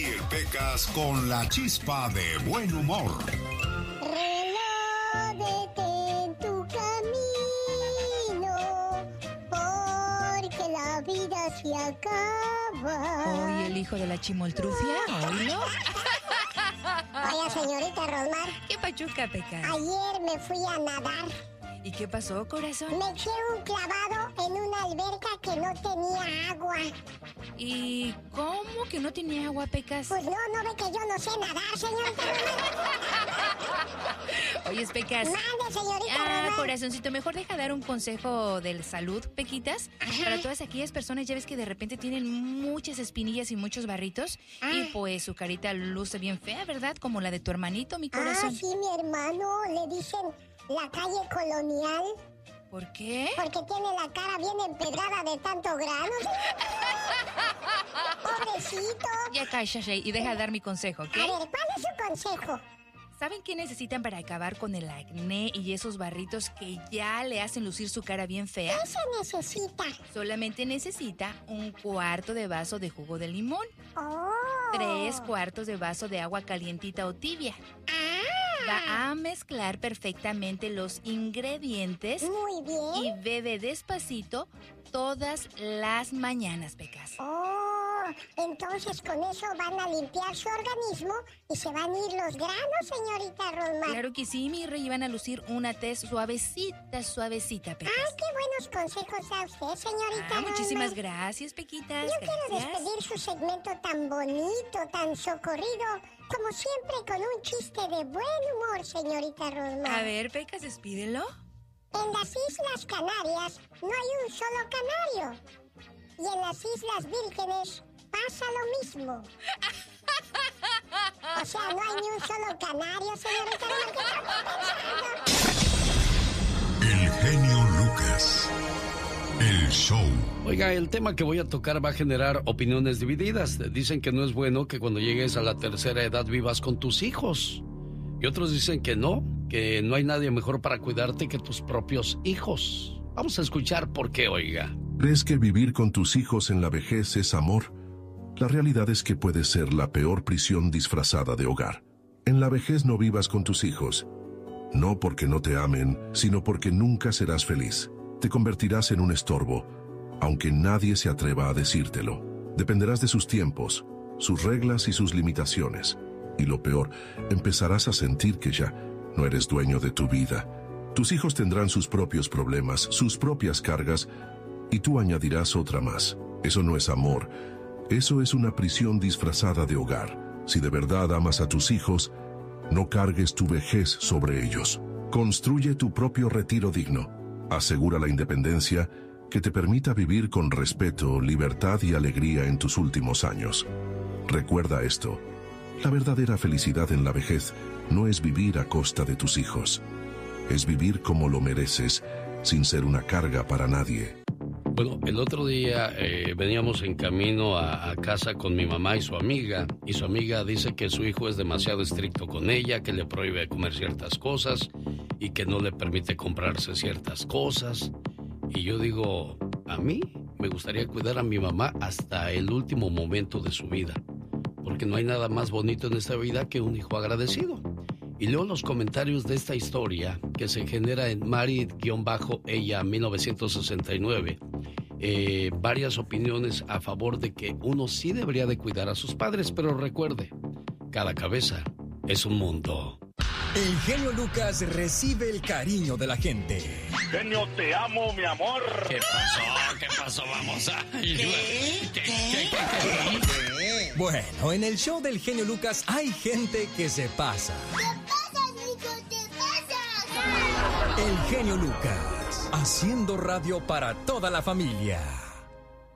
el Pecas con la chispa de buen humor. Relájate en tu camino, porque la vida se acaba. Hoy el hijo de la chimoltrufia, ¿oílo? Oiga, señorita Rosmar. ¿Qué pachuca, Pecas? Ayer me fui a nadar. ¿Y qué pasó, corazón? Me eché un clavado en una alberca que no tenía agua. ¿Y cómo que no tenía agua, Pecas? Pues no ve que yo no sé nadar, señorita Rosmar. Oye, Pecas. Mande, señorita Rosmar. Corazoncito, mejor deja dar un consejo de salud, Pequitas. Ajá. Para todas aquellas personas, ya ves que de repente tienen muchas espinillas y muchos barritos. Y pues su carita luce bien fea, ¿verdad? Como la de tu hermanito, mi corazón. Sí, mi hermano. Le dicen la calle colonial. ¿Por qué? Porque tiene la cara bien empedrada de tanto grano. Pobrecito. Ya cállate y deja de dar mi consejo, ¿ok? A ver, ¿cuál es su consejo? ¿Saben qué necesitan para acabar con el acné y esos barritos que ya le hacen lucir su cara bien fea? ¿Qué se necesita? Solamente necesita 1/4 de vaso de jugo de limón, 3/4 de vaso de agua calientita o tibia. Va a mezclar perfectamente los ingredientes. Muy bien. Y bebe despacito todas las mañanas, Pecas. Entonces con eso van a limpiar su organismo y se van a ir los granos, señorita Rosmar. Claro que sí, mi rey, van a lucir una tez suavecita, Pecas. ¡Ay, qué buenos consejos da usted, señorita Rosmar! Muchísimas gracias, Pequitas. Yo quiero despedir su segmento tan bonito, tan socorrido, como siempre con un chiste de buen humor, señorita Rosmar. A ver, Pecas, despídelo. En las Islas Canarias no hay un solo canario. Y en las Islas Vírgenes pasa lo mismo. O sea, no hay ni un solo canario, señorita Rosmar. El genio Lucas. El show. Oiga, el tema que voy a tocar va a generar opiniones divididas. Dicen que no es bueno que cuando llegues a la tercera edad vivas con tus hijos. Y otros dicen que no hay nadie mejor para cuidarte que tus propios hijos. Vamos a escuchar por qué, oiga. ¿Crees que vivir con tus hijos en la vejez es amor? La realidad es que puede ser la peor prisión disfrazada de hogar. En la vejez no vivas con tus hijos. No porque no te amen, sino porque nunca serás feliz. Te convertirás en un estorbo, aunque nadie se atreva a decírtelo. Dependerás de sus tiempos, sus reglas y sus limitaciones. Y lo peor, empezarás a sentir que ya no eres dueño de tu vida. Tus hijos tendrán sus propios problemas, sus propias cargas, y tú añadirás otra más. Eso no es amor. Eso es una prisión disfrazada de hogar. Si de verdad amas a tus hijos, no cargues tu vejez sobre ellos. Construye tu propio retiro digno. Asegura la independencia que te permita vivir con respeto, libertad y alegría en tus últimos años. Recuerda esto. La verdadera felicidad en la vejez no es vivir a costa de tus hijos. Es vivir como lo mereces, sin ser una carga para nadie. Bueno, el otro día veníamos en camino a casa con mi mamá y su amiga dice que su hijo es demasiado estricto con ella, que le prohíbe comer ciertas cosas y que no le permite comprarse ciertas cosas. Y yo digo, a mí me gustaría cuidar a mi mamá hasta el último momento de su vida, porque no hay nada más bonito en esta vida que un hijo agradecido. Y leo los comentarios de esta historia que se genera en Marit-ella 1969. Varias opiniones a favor de que uno sí debería de cuidar a sus padres, pero recuerde, cada cabeza es un mundo. El genio Lucas recibe el cariño de la gente. Genio, te amo, mi amor. ¿Qué pasó? Vamos a... ¿Qué? Bueno, en el show del genio Lucas hay gente que se pasa. ¿Qué pasa, Nico? ¿Qué pasa? El genio Lucas, haciendo radio para toda la familia.